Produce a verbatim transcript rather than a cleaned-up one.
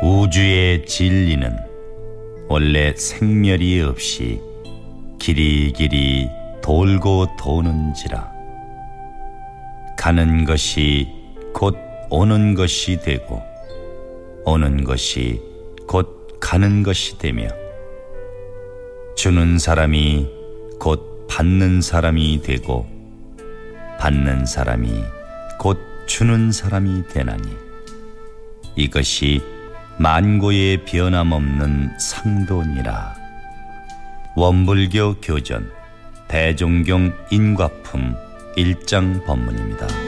우주의 진리는 원래 생멸이 없이 길이길이 돌고 도는지라. 가는 것이 곧 오는 것이 되고 오는 것이 곧 가는 것이 되며 주는 사람이 곧 받는 사람이 되고 받는 사람이 곧 주는 사람이 되나니 이것이 만고의 변함없는 상도니라. 원불교 교전 대종경 인과품 일 장 법문입니다.